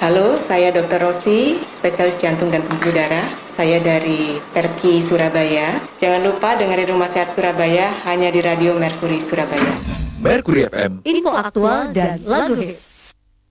Halo, saya Dr. Rosi, spesialis jantung dan pembuluh darah. Saya dari Perki Surabaya. Jangan lupa dengerin Rumah Sehat Surabaya hanya di Radio Mercury Surabaya. Mercury FM. Info aktual dan lagu hits.